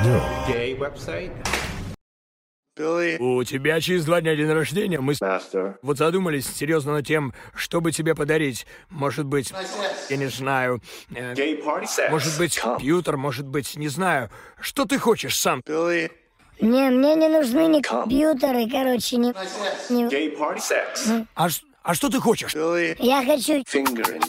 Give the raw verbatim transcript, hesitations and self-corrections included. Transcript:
ждем. Gay-website? У тебя через два дня день рождения. Мы с... вот задумались серьезно над тем, что бы тебе подарить. Может быть, я не знаю. э, Gay party sex? Может быть, компьютер, может быть, не знаю. Что ты хочешь сам? Не, мне не нужны ни компьютеры, короче, ни... ни- Gay party sex? А, ш- а что ты хочешь? Я хочу...